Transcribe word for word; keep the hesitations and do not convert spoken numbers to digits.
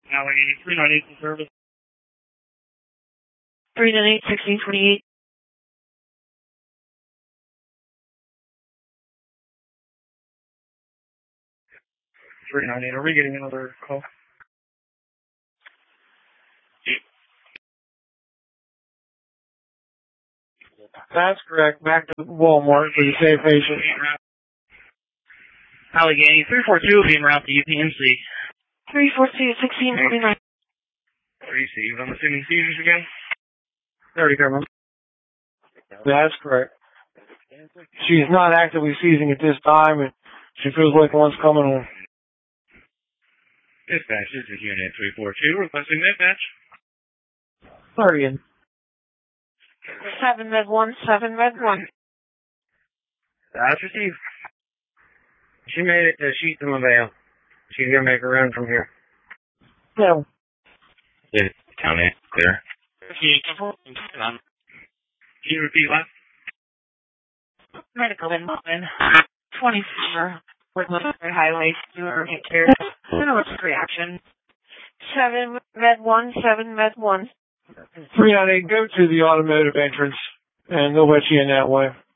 Allegheny three nine eight full service. three nine eight, sixteen twenty-eight. three nine eight, are we getting another call? That's correct. Back to Walmart for the same patient. Allegheny three four two being route to U P M C. three four two, sixteen twenty-nine. Received. I'm assuming seizures again? thirty, Carmen. That's correct. She's not actively seizing at this time, and she feels like one's coming on. Dispatch, this is Unit three four two, requesting dispatch. thirty in. seven med one, seven med one. That's received. She made it to Sheets in Lavelle. She's going to make a run from here. No. Yeah, count it. Clear. Can you repeat last? Medical involvement. twenty-four. With military highways to urgent care. Emergency reaction. seven med one, seven med one. three nine eight, go to the automotive entrance, and they'll let you in that way.